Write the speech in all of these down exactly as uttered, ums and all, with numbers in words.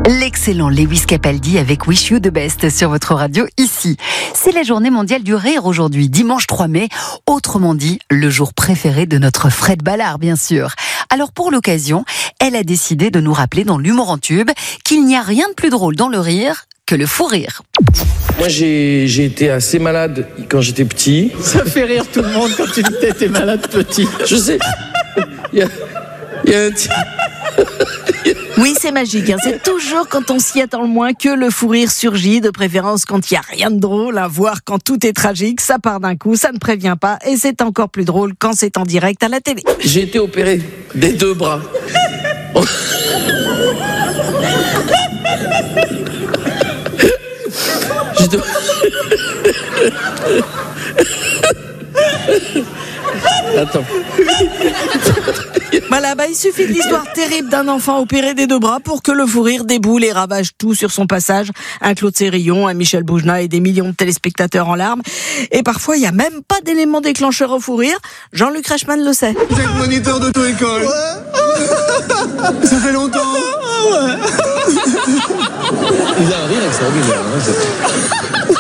L'excellent Lewis Capaldi avec Wish You the Best sur votre radio ici. C'est la journée mondiale du rire aujourd'hui, dimanche trois mai, autrement dit, le jour préféré de notre Fred Ballard, bien sûr. Alors pour l'occasion, elle a décidé de nous rappeler dans l'humour en tube qu'il n'y a rien de plus drôle dans le rire que le fou rire. Moi, j'ai, j'ai été assez malade quand j'étais petit. Ça fait rire tout le monde quand tu dis que t'étais malade petit. Je sais. Il y a, il y a un type... Oui, c'est magique, hein. C'est toujours quand on s'y attend le moins que le fou rire surgit, de préférence quand il n'y a rien de drôle, à voir quand tout est tragique, ça part d'un coup, ça ne prévient pas, et c'est encore plus drôle quand c'est en direct à la télé. J'ai été opéré des deux bras. J'étais... Attends. Voilà, bah, il suffit de l'histoire terrible d'un enfant opéré des deux bras pour que le fou rire déboule et ravage tout sur son passage. Un Claude Sérillon, un Michel Boujna et des millions de téléspectateurs en larmes. Et parfois, il n'y a même pas d'élément déclencheur au fou rire. Jean-Luc Reichmann le sait. Vous êtes moniteur d'auto-école. Ouais. Ça fait longtemps. Ouais. Il a un rire extraordinaire. Hein,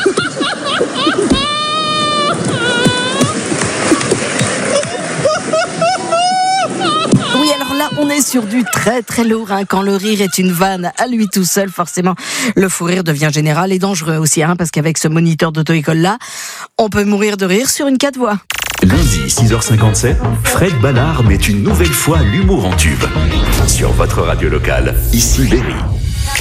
Oui, alors là, on est sur du très très lourd, hein. Quand le rire est une vanne à lui tout seul, forcément, le fou rire devient général et dangereux aussi, hein, parce qu'avec ce moniteur d'auto-école-là, on peut mourir de rire sur une quatre voies. Lundi, six heures cinquante-sept, Fred Ballard met une nouvelle fois l'humour en tube. Sur votre radio locale, ici Berry.